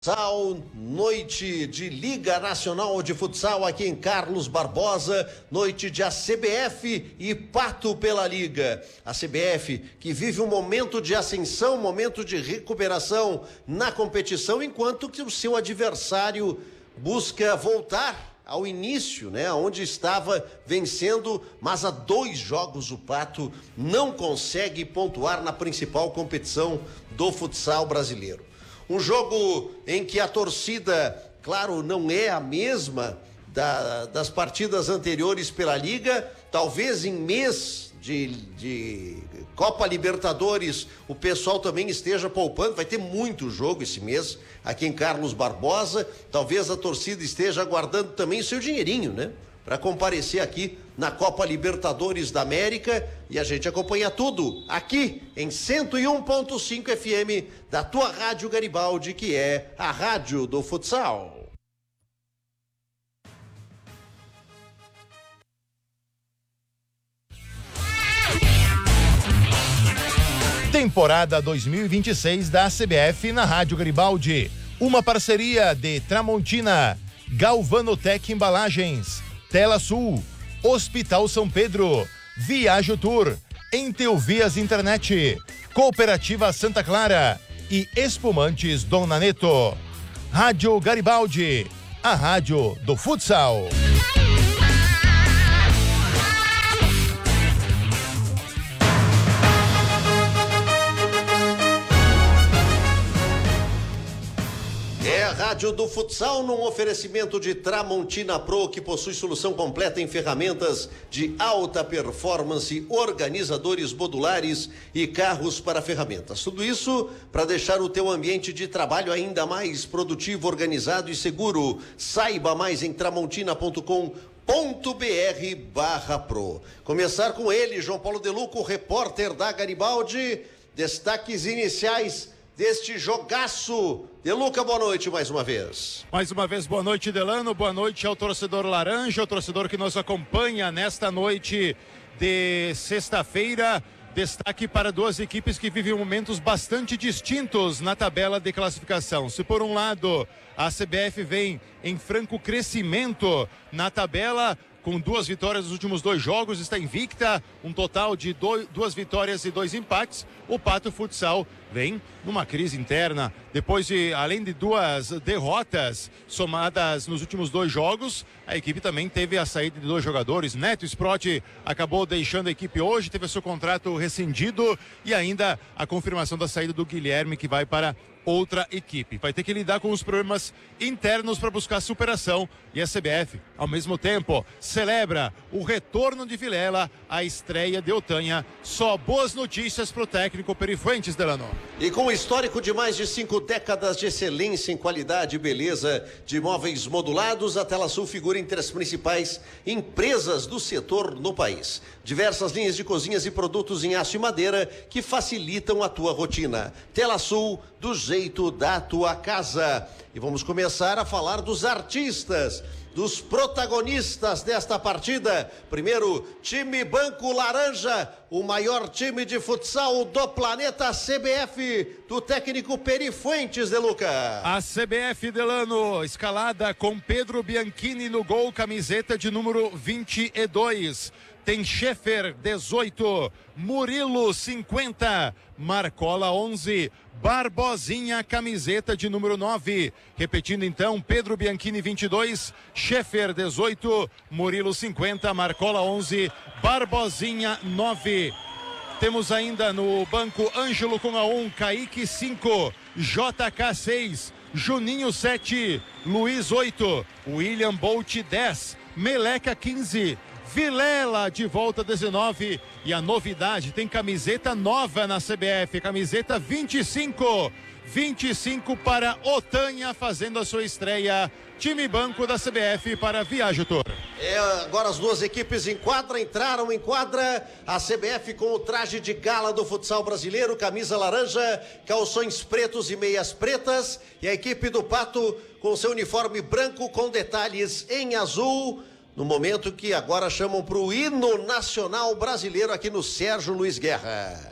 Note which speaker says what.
Speaker 1: Futsal, noite de Liga Nacional de Futsal aqui em Carlos Barbosa, noite de ACBF e Pato pela Liga. A CBF que vive um momento de ascensão, momento de recuperação na competição, enquanto que o seu adversário busca voltar ao início, né, onde estava vencendo, mas há 2 jogos o Pato não consegue pontuar na principal competição do futsal brasileiro. Um jogo em que a torcida, claro, não é a mesma das partidas anteriores pela Liga. Talvez em mês de Copa Libertadores o pessoal também esteja poupando. Vai ter muito jogo esse mês aqui em Carlos Barbosa. Talvez a torcida esteja aguardando também o seu dinheirinho, né? Para comparecer aqui na Copa Libertadores da América, e a gente acompanha tudo aqui em 101.5 FM da tua Rádio Garibaldi, que é a rádio do futsal.
Speaker 2: Temporada 2026 da CBF na Rádio Garibaldi. Uma parceria de Tramontina, Galvanotec Embalagens, Tela Sul, Hospital São Pedro, Viajo Tour, Enteuvias Internet, Cooperativa Santa Clara e Espumantes Dona Neto. Rádio Garibaldi, a rádio do futsal.
Speaker 1: É a rádio do futsal num oferecimento de Tramontina Pro, que possui solução completa em ferramentas de alta performance, organizadores modulares e carros para ferramentas. Tudo isso para deixar o teu ambiente de trabalho ainda mais produtivo, organizado e seguro. Saiba mais em tramontina.com.br/pro. Começar com ele, João Paulo Deluco, repórter da Garibaldi. Destaques iniciais deste jogaço. Deluca, boa noite mais uma vez.
Speaker 2: Mais uma vez, boa noite, Delano. Boa noite ao torcedor laranja, o torcedor que nos acompanha nesta noite de sexta-feira. Destaque para 2 equipes que vivem momentos bastante distintos na tabela de classificação. Se por um lado a CBF vem em franco crescimento na tabela, com 2 vitórias nos últimos 2 jogos, está invicta, um total de 2 vitórias e 2 empates. O Pato Futsal vem numa crise interna, depois de, além de 2 derrotas somadas nos últimos 2 jogos, a equipe também teve a saída de 2 jogadores. Neto Sprott acabou deixando a equipe hoje, teve seu contrato rescindido, e ainda a confirmação da saída do Guilherme, que vai para outra equipe. Vai ter que lidar com os problemas internos para buscar superação, e a CBF, ao mesmo tempo, celebra o retorno de Vilela à estreia de Otanha. Só boas notícias para o técnico Peri Fuentes, Delano.
Speaker 1: E com um histórico de mais de 5 décadas de excelência em qualidade e beleza de móveis modulados, a Tela Sul figura entre as principais empresas do setor no país. Diversas linhas de cozinhas e produtos em aço e madeira que facilitam a tua rotina. Tela Sul, do jeito da tua casa. E vamos começar a falar dos artistas, dos protagonistas desta partida. Primeiro, time Banco Laranja, o maior time de futsal do planeta, CBF, do técnico Peri Fuentes, Deluca.
Speaker 2: A CBF, Delano, escalada com Pedro Bianchini no gol, camiseta de número 22. Tem Schaeffer, 18, Murilo, 50, Marcola, 11, Barbosinha, camiseta de número 9. Repetindo então, Pedro Bianchini, 22, Schaeffer, 18, Murilo, 50, Marcola, 11, Barbosinha, 9. Temos ainda no banco Ângelo com a 1, Kaique, 5, JK, 6, Juninho, 7, Luiz, 8, William Bolt, 10, Meleca, 15, Vilela de volta 19, e a novidade, tem camiseta nova na CBF, camiseta 25 para Otanha, fazendo a sua estreia, time banco da CBF para Viajo Tour.
Speaker 1: Agora as 2 equipes entraram em quadra, a CBF com o traje de gala do futsal brasileiro, camisa laranja, calções pretos e meias pretas, e a equipe do Pato com seu uniforme branco com detalhes em azul, no momento que agora chamam para o hino nacional brasileiro aqui no Sérgio Luiz Guerra.